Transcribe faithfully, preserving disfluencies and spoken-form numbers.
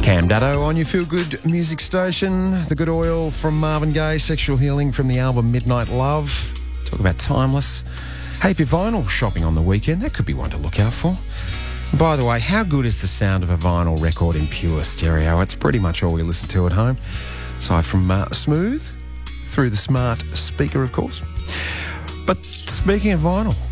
Cam Dutto on your Feel Good music station. The Good Oil from Marvin Gaye, Sexual Healing from the album Midnight Love. Talk about timeless. Hey, if you're vinyl shopping on the weekend, that could be one to look out for. By the way, how good is the sound of a vinyl record in pure stereo? It's pretty much all we listen to at home, aside from uh, smooth, through the smart speaker, of course. But speaking of vinyl,